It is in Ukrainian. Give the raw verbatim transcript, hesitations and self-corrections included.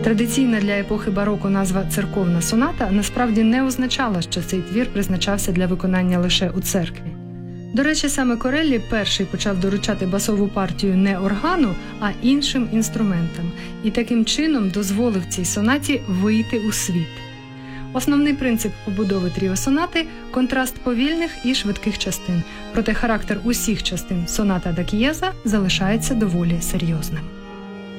Традиційна для епохи бароко назва «церковна соната» насправді не означала, що цей твір призначався для виконання лише у церкві. До речі, саме Кореллі перший почав доручати басову партію не органу, а іншим інструментам, і таким чином дозволив цій сонаті вийти у світ. Основний принцип побудови тріо-сонати – контраст повільних і швидких частин, проте характер усіх частин соната да К'єза залишається доволі серйозним.